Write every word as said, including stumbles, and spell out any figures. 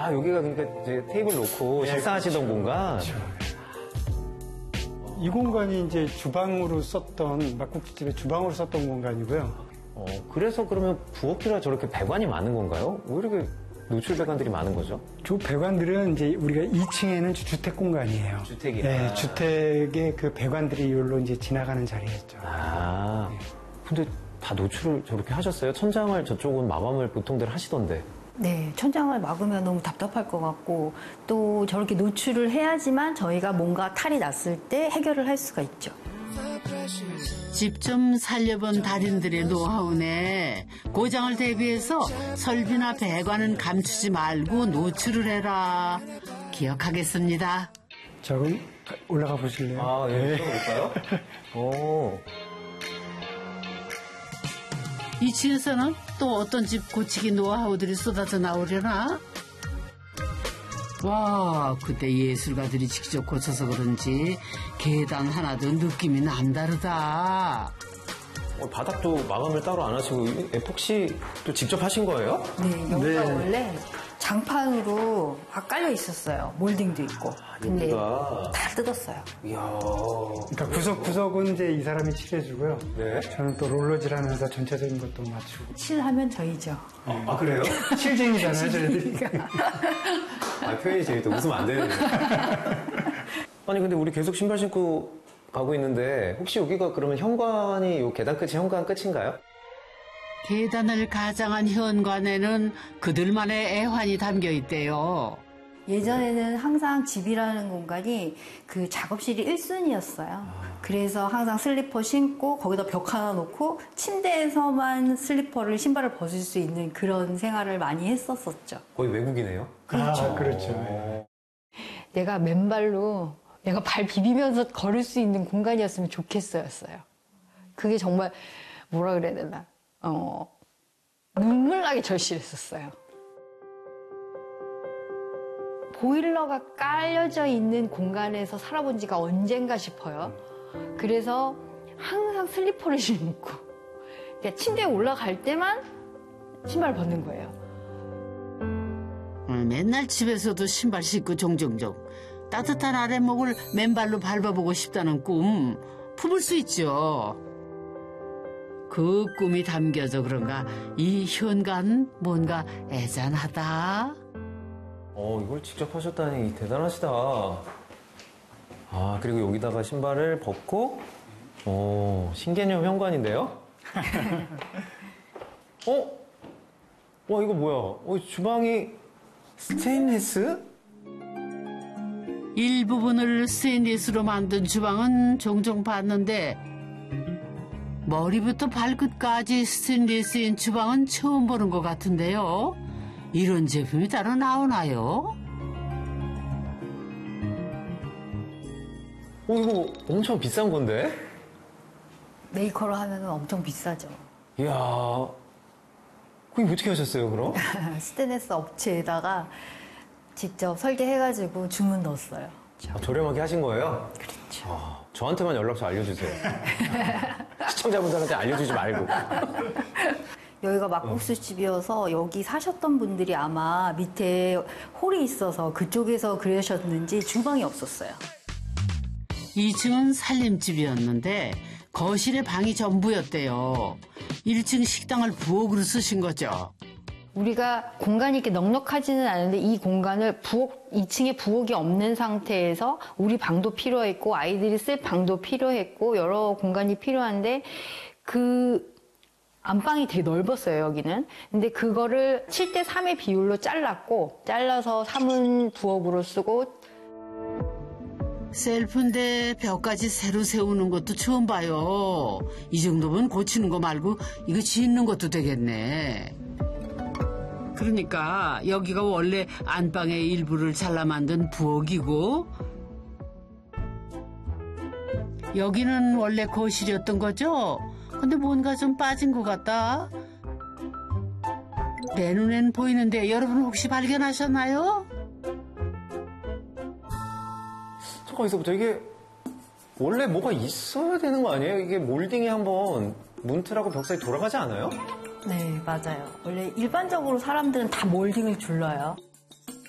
아, 여기가 그러니까 이제 테이블 놓고 네, 식사하시던 그렇죠. 공간? 그렇죠. 이 공간이 이제 주방으로 썼던, 막국수집의 주방으로 썼던 공간이고요. 어, 그래서 그러면 부엌이라 저렇게 배관이 많은 건가요? 왜 이렇게 노출 배관들이 많은 거죠? 주 배관들은 이제 우리가 이 층에는 주택 공간이에요. 주택이요? 네, 주택의 그 배관들이 이걸로 이제 지나가는 자리였죠. 아, 네. 근데 다 노출을 저렇게 하셨어요? 천장을 저쪽은 마감을 보통들 하시던데. 네, 천장을 막으면 너무 답답할 것 같고 또 저렇게 노출을 해야지만 저희가 뭔가 탈이 났을 때 해결을 할 수가 있죠. 집 좀 살려본 달인들의 노하우네. 고장을 대비해서 설비나 배관은 감추지 말고 노출을 해라. 기억하겠습니다. 자, 그럼 올라가 보실래요? 아, 예, 들어볼까요? 오. 이 층에서는 또 어떤 집 고치기 노하우들이 쏟아져 나오려나? 와, 그때 예술가들이 직접 고쳐서 그런지 계단 하나도 느낌이 남다르다. 어, 바닥도 마감을 따로 안 하시고 에폭시도 직접 하신 거예요? 네, 여기가 네. 원래 장판으로 막 깔려 있었어요. 몰딩도 있고. 근데 여기가. 다 뜯었어요. 이야. 그러니까 구석구석은 이제 이 사람이 칠해주고요. 네. 저는 또 롤러질 하면서 전체적인 것도 맞추고. 칠하면 저희죠. 아, 아, 그래요? 칠쟁이잖아요, 저희들이. 아, 표현이 재밌다. 웃으면 안 되는데. 아니, 근데 우리 계속 신발 신고 가고 있는데, 혹시 여기가 그러면 현관이 요 계단 끝이 현관 끝인가요? 계단을 가장한 현관에는 그들만의 애환이 담겨 있대요. 예전에는 항상 집이라는 공간이 그 작업실이 일 순위였어요. 그래서 항상 슬리퍼 신고 거기다 벽 하나 놓고 침대에서만 슬리퍼를 신발을 벗을 수 있는 그런 생활을 많이 했었었죠. 거의 외국이네요. 그렇죠. 아, 그렇죠. 내가 맨발로 내가 발 비비면서 걸을 수 있는 공간이었으면 좋겠어였어요. 그게 정말 뭐라 그래야 되나 어, 눈물 나게 절실했었어요. 보일러가 깔려져 있는 공간에서 살아본 지가 언젠가 싶어요. 그래서 항상 슬리퍼를 신고 그러니까 침대에 올라갈 때만 신발 벗는 거예요. 음, 맨날 집에서도 신발 신고 종종종 따뜻한 아랫목을 맨발로 밟아보고 싶다는 꿈 품을 수 있죠. 그 꿈이 담겨져 그런가 이 현관 뭔가 애잔하다. 어, 이걸 직접 하셨다니 대단하시다. 아, 그리고 여기다가 신발을 벗고, 어, 신개념 현관인데요? 어? 와, 이거 뭐야? 어, 주방이 스테인리스? 일부분을 스테인리스로 만든 주방은 종종 봤는데 머리부터 발끝까지 스테인리스인 주방은 처음 보는 것 같은데요. 이런 제품이 따로 나오나요? 어, 이거 엄청 비싼 건데? 메이커로 하면 엄청 비싸죠. 이야, 그게 어떻게 하셨어요, 그럼? 스테인리스 업체에다가 직접 설계해가지고 주문 넣었어요. 아, 저렴하게 하신 거예요? 그렇죠. 아, 저한테만 연락처 알려주세요. 시청자분들한테 알려주지 말고. 여기가 막국수집이어서 여기 사셨던 분들이 아마 밑에 홀이 있어서 그쪽에서 그러셨는지 주방이 없었어요. 이 층은 살림집이었는데 거실에 방이 전부였대요. 일 층 식당을 부엌으로 쓰신 거죠. 우리가 공간이 이렇게 넉넉하지는 않은데 이 공간을 부엌, 이 층에 부엌이 없는 상태에서 우리 방도 필요했고 아이들이 쓸 방도 필요했고 여러 공간이 필요한데 그 안방이 되게 넓었어요, 여기는. 근데 그거를 칠 대 삼의 비율로 잘랐고 잘라서 삼은 부엌으로 쓰고 셀프인데 벽까지 새로 세우는 것도 처음 봐요. 이 정도면 고치는 거 말고 이거 짓는 것도 되겠네. 그러니까 여기가 원래 안방의 일부를 잘라 만든 부엌이고 여기는 원래 거실이었던 거죠? 근데 뭔가 좀 빠진 것 같다. 내 눈엔 보이는데 여러분 혹시 발견하셨나요? 잠깐 있어부터 이게 원래 뭐가 있어야 되는 거 아니에요? 이게 몰딩이 한번 문틀하고 벽사이 돌아가지 않아요? 네, 맞아요. 원래 일반적으로 사람들은 다 몰딩을 둘러요.